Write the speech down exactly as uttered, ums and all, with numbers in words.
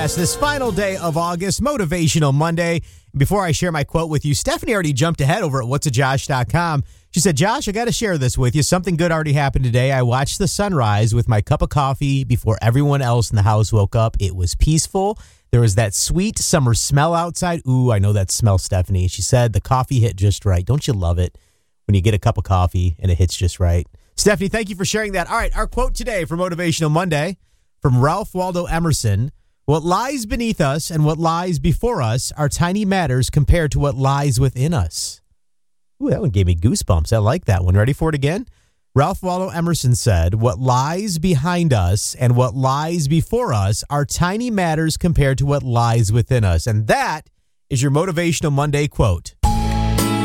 Yes, this final day of August, Motivational Monday. Before I share my quote with you, Stephanie already jumped ahead over at whats a josh dot com. She said, Josh, I got to share this with you. Something good already happened today. I watched the sunrise with my cup of coffee before everyone else in the house woke up. It was peaceful. There was that sweet summer smell outside. Ooh, I know that smell, Stephanie. She said the coffee hit just right. Don't you love it when you get a cup of coffee and it hits just right? Stephanie, thank you for sharing that. All right, our quote today for Motivational Monday from Ralph Waldo Emerson. What lies beneath us and what lies before us are tiny matters compared to what lies within us. Ooh, that one gave me goosebumps. I like that one. Ready for it again? Ralph Waldo Emerson said, what lies behind us and what lies before us are tiny matters compared to what lies within us. And that is your Motivational Monday quote.